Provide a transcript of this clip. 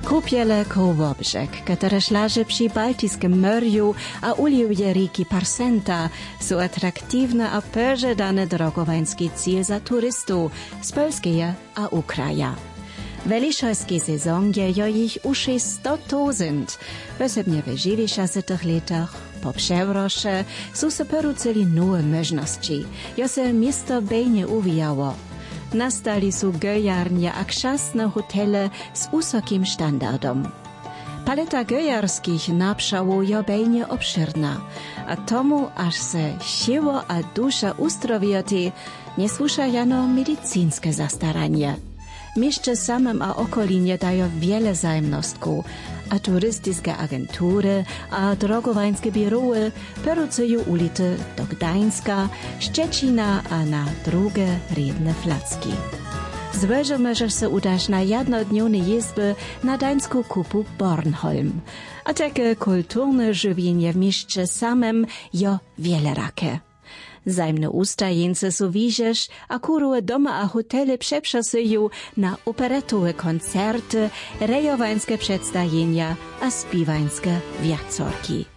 Kupiele kołobrzeg, które szlaże przy Baltijskim Morzu a uliwie rieki Parsenta, są atraktivne a pożądane drogowański cel za turystów z Polski a Ukraja. Weliszojski sezon je ich už 100 000. Osobnie w 90 latach po przewrosze są se porucili nowe możności. Jo se miasto bejnie uwijało. Nastali są gojarnie a krzasne hotele z wysokim standardem. Paleta gojarskich napszałów je bejnie obszerna, a tomu aż se siło a dusza ustrowioti nie słysza jano medycynskie zastaranie. Mieście samym a okolinie dają wiele zajemnostków, a turystyczne agentury a drogowańskie biury porucują ulice do Gdańska, Szczecina a na drugie rydne flacki. Zwyżej możesz se udać na jednodniowne jezdy na dańską kupu Bornholm, a takie kulturne żywienie w mieście samym jo wiele rake. Zajmne ustajence są widzisz, a kuruły doma a hotele przeprzasują na operetowe koncerty, rejowańskie przedstawienia a spiwańskie wiacorki.